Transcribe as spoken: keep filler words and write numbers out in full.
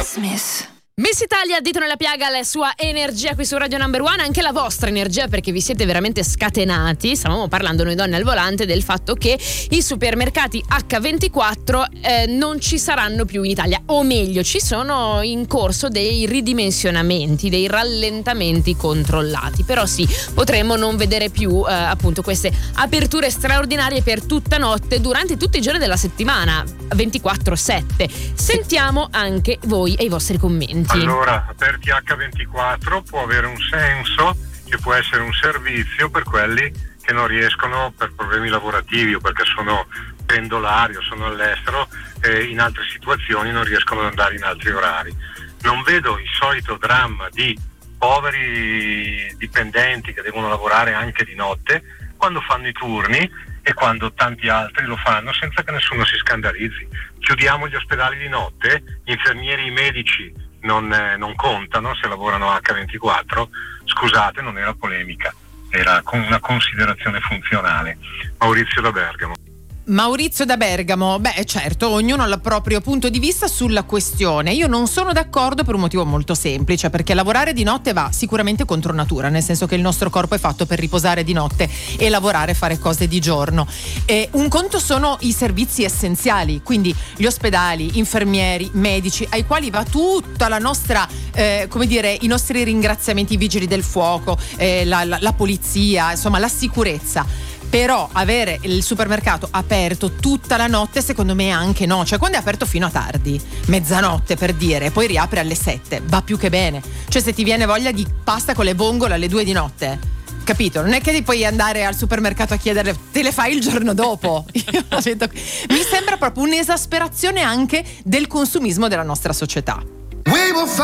Miss. Miss Italia, dito nella piaga, la sua energia qui su Radio Number One, anche la vostra energia, perché vi siete veramente scatenati. Stavamo parlando noi donne al volante del fatto che i supermercati acca ventiquattro eh, non ci saranno più in Italia, o meglio ci sono in corso dei ridimensionamenti, dei rallentamenti controllati, però sì, potremmo non vedere più eh, appunto queste aperture straordinarie per tutta notte durante tutti i giorni della settimana, ventiquattro sette. Sentiamo anche voi e i vostri commenti. Allora, aperti acca ventiquattro può avere un senso, che può essere un servizio per quelli che non riescono per problemi lavorativi o perché sono pendolari o sono all'estero e in altre situazioni non riescono ad andare in altri orari. Non vedo il solito dramma di poveri dipendenti che devono lavorare anche di notte quando fanno i turni e quando tanti altri lo fanno senza che nessuno si scandalizzi. Chiudiamo gli ospedali di notte, gli infermieri, i medici non, eh, non contano se lavorano acca ventiquattro. Scusate, non era polemica, era con una considerazione funzionale. Maurizio da Bergamo. Maurizio da Bergamo, beh certo, ognuno ha il proprio punto di vista sulla questione. Io non sono d'accordo per un motivo molto semplice, perché lavorare di notte va sicuramente contro natura, nel senso che il nostro corpo è fatto per riposare di notte e lavorare, fare cose di giorno. E un conto sono i servizi essenziali, quindi gli ospedali, infermieri, medici, ai quali va tutta la nostra, eh, come dire, i nostri ringraziamenti, i vigili del fuoco, eh, la, la, la polizia, insomma la sicurezza. Però avere il supermercato aperto tutta la notte secondo me anche no, cioè quando è aperto fino a tardi, mezzanotte per dire, poi riapre alle sette, va più che bene. Cioè se ti viene voglia di pasta con le vongole alle due di notte, capito? Non è che puoi andare al supermercato a chiedere, te le fai il giorno dopo. Io vedo, mi sembra proprio un'esasperazione anche del consumismo della nostra società.